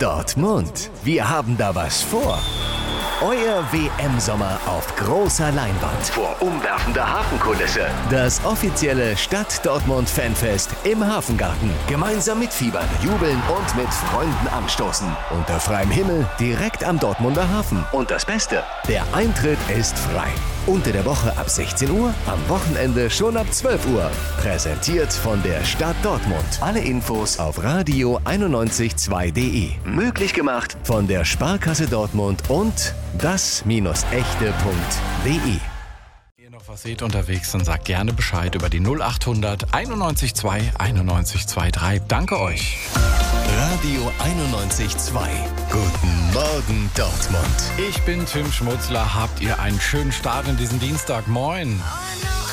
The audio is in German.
Dortmund, wir haben da was vor. Euer WM-Sommer auf großer Leinwand vor umwerfender Hafenkulisse. Das offizielle Stadt-Dortmund-Fanfest im Hafengarten. Gemeinsam mitfiebern, jubeln und mit Freunden anstoßen. Unter freiem Himmel, direkt am Dortmunder Hafen. Und das Beste, der Eintritt ist frei. Unter der Woche ab 16 Uhr, am Wochenende schon ab 12 Uhr. Präsentiert von der Stadt Dortmund. Alle Infos auf radio912.de. Möglich gemacht von der Sparkasse Dortmund und das-echte.de. Wenn ihr noch was seht unterwegs, dann sagt gerne Bescheid über die 0800 91 2 91 23. Danke euch. Radio 91.2. Guten Morgen, Dortmund. Ich bin Tim Schmutzler. Habt ihr einen schönen Start in diesen Dienstag? Moin.